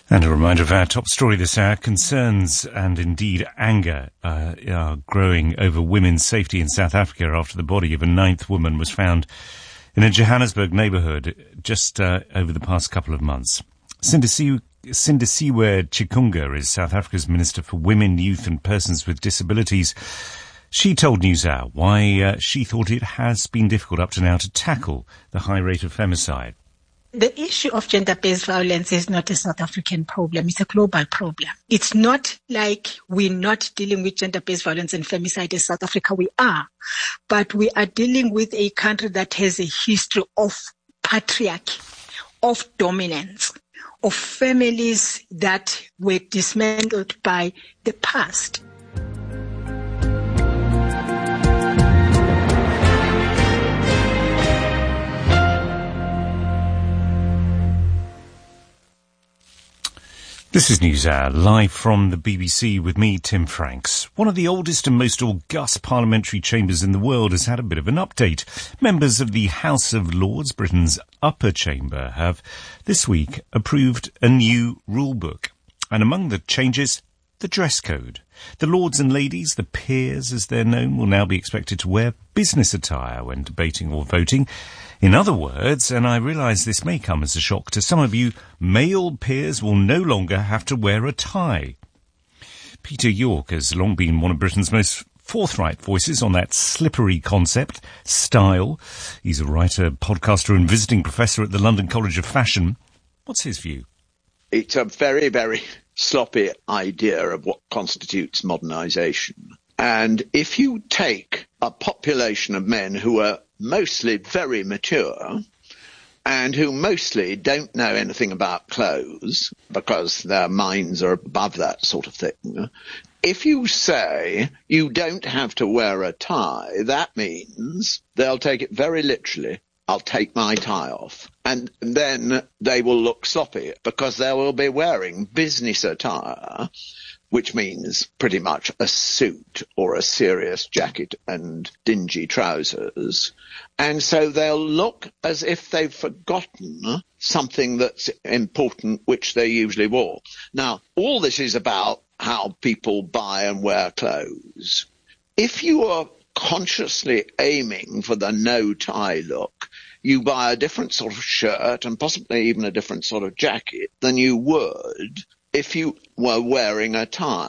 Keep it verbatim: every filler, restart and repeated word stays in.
And a reminder of our top story this hour. Concerns and indeed anger uh, are growing over women's safety in South Africa after the body of a ninth woman was found in a Johannesburg neighbourhood just uh, over the past couple of months. Sindisiwe Chikunga is South Africa's Minister for Women, Youth and Persons with Disabilities. She told NewsHour why uh, she thought it has been difficult up to now to tackle the high rate of femicide. The issue of gender-based violence is not a South African problem. It's a global problem. It's not like we're not dealing with gender-based violence and femicide in South Africa. We are. But we are dealing with a country that has a history of patriarchy, of dominance, of families that were dismantled by the past. This is NewsHour, live from the B B C with me, Tim Franks. One of the oldest and most august parliamentary chambers in the world has had a bit of an update. Members of the House of Lords, Britain's upper chamber, have this week approved a new rule book. And among the changes, the dress code. The lords and ladies, the peers as they're known, will now be expected to wear business attire when debating or voting. In other words, and I realise this may come as a shock to some of you, male peers will no longer have to wear a tie. Peter York has long been one of Britain's most forthright voices on that slippery concept, style. He's a writer, podcaster and visiting professor at the London College of Fashion. What's his view? It's a very, very sloppy idea of what constitutes modernisation. And if you take a population of men who are mostly very mature and who mostly don't know anything about clothes because their minds are above that sort of thing, if you say you don't have to wear a tie, that means they'll take it very literally. I'll take my tie off. And then they will look sloppy because they will be wearing business attire, which means pretty much a suit or a serious jacket and dingy trousers. And so they'll look as if they've forgotten something that's important, which they usually wore. Now, all this is about how people buy and wear clothes. If you are consciously aiming for the no-tie look, you buy a different sort of shirt and possibly even a different sort of jacket than you would if you were wearing a tie.